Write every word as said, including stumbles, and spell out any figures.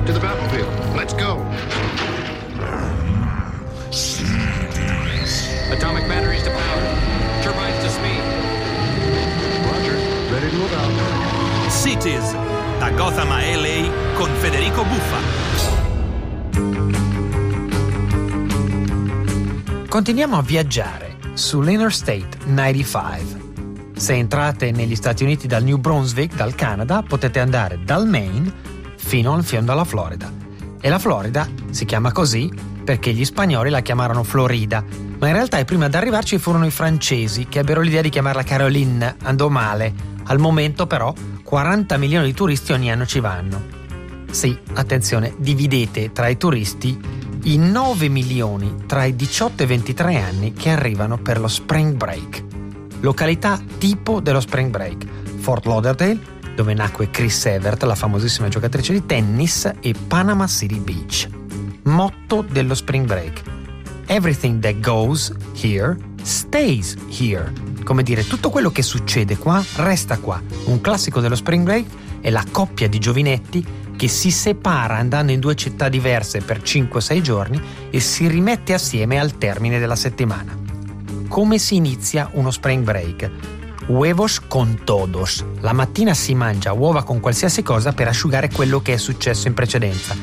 To the battlefield. Let's go. Atomic batteries to power. Turbines to speed. Roger. Ready to move out. Cities, da Gotham a L A con Federico Buffa. Continuiamo a viaggiare sull'Interstate novantacinque. Se entrate negli Stati Uniti dal New Brunswick, dal Canada, potete andare dal Maine fino al fondo alla Florida. E la Florida si chiama così perché gli spagnoli la chiamarono Florida, ma in realtà prima ad arrivarci furono i francesi che ebbero l'idea di chiamarla Caroline. Andò male. Al momento però quaranta milioni di turisti ogni anno ci vanno. Sì, attenzione, dividete tra i turisti i nove milioni tra i diciotto e i ventitré anni che arrivano per lo Spring Break. Località tipo dello Spring Break: Fort Lauderdale, dove nacque Chris Evert, la famosissima giocatrice di tennis, e Panama City Beach. Motto dello Spring Break: Everything that goes here stays here. Come dire, tutto quello che succede qua resta qua. Un classico dello Spring Break è la coppia di giovinetti che si separa andando in due città diverse per cinque o sei giorni e si rimette assieme al termine della settimana. Come si inizia uno Spring Break? Huevos con todos. La mattina si mangia uova con qualsiasi cosa per asciugare quello che è successo in precedenza.